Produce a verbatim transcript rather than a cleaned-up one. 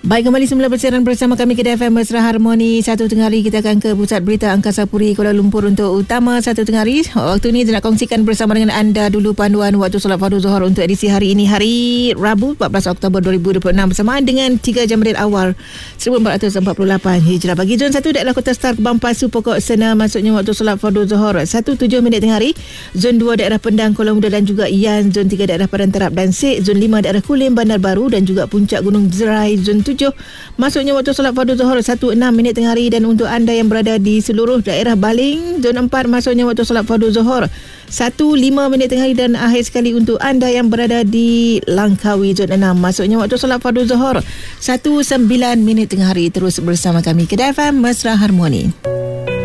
Baik, kembali semula bersiaran bersama kami Kedah F M Mesra Harmoni. Satu tengah hari kita akan ke Pusat Berita Angkasa Puri Kuala Lumpur untuk utama satu tengah hari. Waktu ini nak kongsikan bersama dengan anda dulu panduan waktu solat fardu Zuhur untuk edisi hari ini, hari Rabu empat belas Oktober dua ribu dua puluh enam, bersamaan dengan tiga Jamaadil Awal seribu empat ratus empat puluh lapan Hijrah. Bagi zon satu daerah Kota Star Kebang Pasu Pokok Sena, maksudnya waktu solat fardu Zuhur satu tujuh minit tengah hari. Zon dua daerah Pendang Kuala Muda dan juga Iyan. Zon tiga daerah Padang Terap dan Sek. Zon lima daerah Kulim Bandar Baru dan juga Puncak Gunung Zerai. Zon tujuh maksudnya waktu solat fardu Zuhur satu enam minit tengah hari. Dan untuk anda yang berada di seluruh daerah Baling, zon empat maksudnya waktu solat fardu Zuhur satu lima minit tengah hari. Dan akhir sekali untuk anda yang berada di Langkawi, zon enam maksudnya waktu solat fardu Zuhur satu sembilan minit tengah hari. Terus bersama kami Kedah F M Mesra Harmoni.